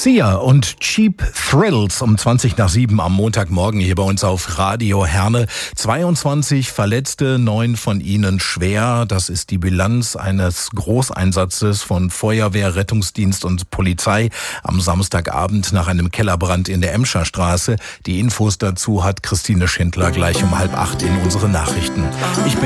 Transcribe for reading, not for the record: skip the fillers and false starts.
Sia und Cheap Thrills um 20:20 am Montagmorgen hier bei uns auf Radio Herne. 22 Verletzte, 9 von ihnen schwer. Das ist die Bilanz eines Großeinsatzes von Feuerwehr, Rettungsdienst und Polizei am Samstagabend nach einem Kellerbrand in der Emscher Straße. Die Infos dazu hat Christine Schindler gleich um 7:30 in unseren Nachrichten. Ich bin